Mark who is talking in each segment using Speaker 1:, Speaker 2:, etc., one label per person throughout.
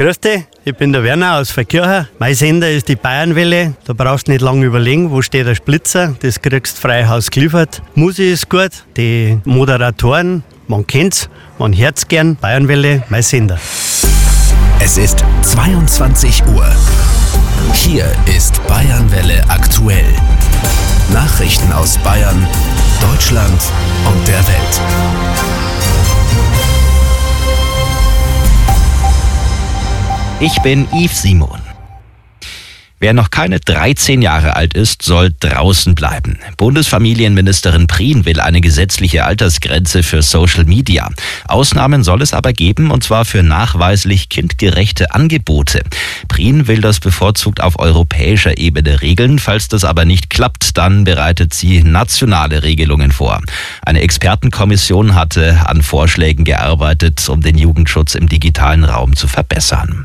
Speaker 1: Grüß dich, ich bin der Werner aus Verkirchen. Mein Sender ist die Bayernwelle. Da brauchst du nicht lange überlegen, wo steht der Splitzer. Das kriegst du frei Haus geliefert. Musik ist gut, die Moderatoren, man kennt's, man hört's gern. Bayernwelle, mein Sender.
Speaker 2: Es ist 22 Uhr. Hier ist Bayernwelle aktuell. Nachrichten aus Bayern, Deutschland und der Welt.
Speaker 3: Ich bin Yves Simon. Wer noch keine 13 Jahre alt ist, soll draußen bleiben. Bundesfamilienministerin Prien will eine gesetzliche Altersgrenze für Social Media. Ausnahmen soll es aber geben, und zwar für nachweislich kindgerechte Angebote. Prien will das bevorzugt auf europäischer Ebene regeln. Falls das aber nicht klappt, dann bereitet sie nationale Regelungen vor. Eine Expertenkommission hatte an Vorschlägen gearbeitet, um den Jugendschutz im digitalen Raum zu verbessern.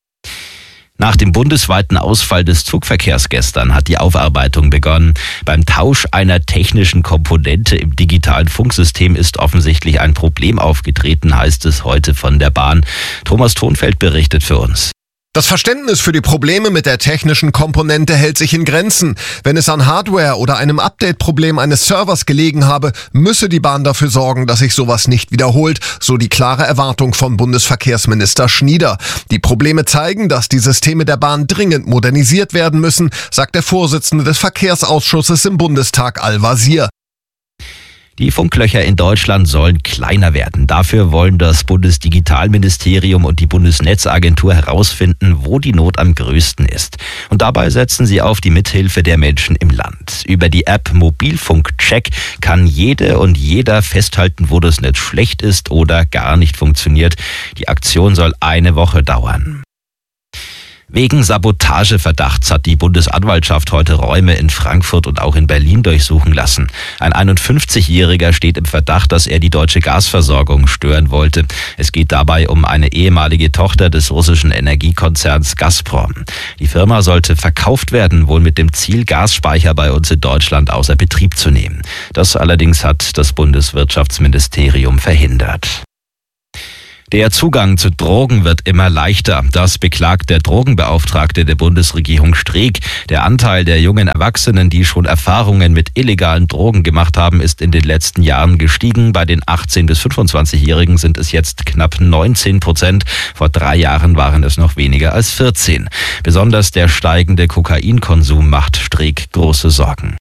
Speaker 3: Nach dem bundesweiten Ausfall des Zugverkehrs gestern hat die Aufarbeitung begonnen. Beim Tausch einer technischen Komponente im digitalen Funksystem ist offensichtlich ein Problem aufgetreten, heißt es heute von der Bahn. Thomas Thonfeld berichtet für uns.
Speaker 4: Das Verständnis für die Probleme mit der technischen Komponente hält sich in Grenzen. Wenn es an Hardware oder einem Update-Problem eines Servers gelegen habe, müsse die Bahn dafür sorgen, dass sich sowas nicht wiederholt, so die klare Erwartung von Bundesverkehrsminister Schnieder. Die Probleme zeigen, dass die Systeme der Bahn dringend modernisiert werden müssen, sagt der Vorsitzende des Verkehrsausschusses im Bundestag Al-Wazir.
Speaker 3: Die Funklöcher in Deutschland sollen kleiner werden. Dafür wollen das Bundesdigitalministerium und die Bundesnetzagentur herausfinden, wo die Not am größten ist. Und dabei setzen sie auf die Mithilfe der Menschen im Land. Über die App Mobilfunkcheck kann jede und jeder festhalten, wo das Netz schlecht ist oder gar nicht funktioniert. Die Aktion soll eine Woche dauern. Wegen Sabotageverdachts hat die Bundesanwaltschaft heute Räume in Frankfurt und auch in Berlin durchsuchen lassen. Ein 51-Jähriger steht im Verdacht, dass er die deutsche Gasversorgung stören wollte. Es geht dabei um eine ehemalige Tochter des russischen Energiekonzerns Gazprom. Die Firma sollte verkauft werden, wohl mit dem Ziel, Gasspeicher bei uns in Deutschland außer Betrieb zu nehmen. Das allerdings hat das Bundeswirtschaftsministerium verhindert. Der Zugang zu Drogen wird immer leichter. Das beklagt der Drogenbeauftragte der Bundesregierung Streeck. Der Anteil der jungen Erwachsenen, die schon Erfahrungen mit illegalen Drogen gemacht haben, ist in den letzten Jahren gestiegen. Bei den 18- bis 25-Jährigen sind es jetzt knapp 19%. Vor 3 Jahren waren es noch weniger als 14%. Besonders der steigende Kokainkonsum macht Streeck große Sorgen.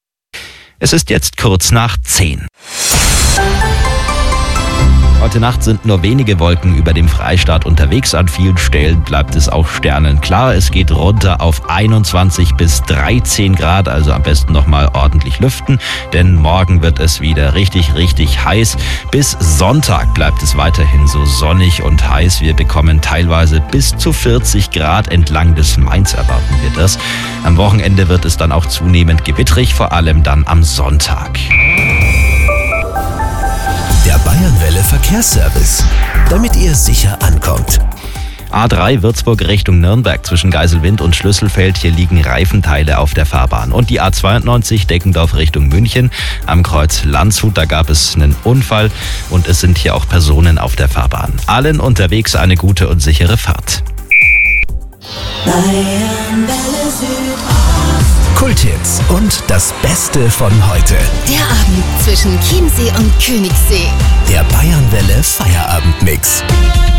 Speaker 3: Es ist jetzt kurz nach 10. Heute Nacht sind nur wenige Wolken über dem Freistaat unterwegs. An vielen Stellen bleibt es auch sternenklar. Es geht runter auf 21 bis 13 Grad, also am besten nochmal ordentlich lüften, denn morgen wird es wieder richtig heiß. Bis Sonntag bleibt es weiterhin so sonnig und heiß. Wir bekommen teilweise bis zu 40 Grad entlang des Mains, erwarten wir das. Am Wochenende wird es dann auch zunehmend gewittrig, vor allem dann am Sonntag.
Speaker 2: Der Bayernwelle Verkehrsservice, damit ihr sicher ankommt.
Speaker 3: A3 Würzburg Richtung Nürnberg zwischen Geiselwind und Schlüsselfeld. Hier liegen Reifenteile auf der Fahrbahn. Und die A92 Deckendorf Richtung München am Kreuz Landshut. Da gab es einen Unfall und es sind hier auch Personen auf der Fahrbahn. Allen unterwegs eine gute und sichere Fahrt.
Speaker 2: Kulthits und das Beste von heute.
Speaker 5: Der Abend zwischen Chiemsee und Königssee.
Speaker 2: Der Bayernwelle Feierabendmix.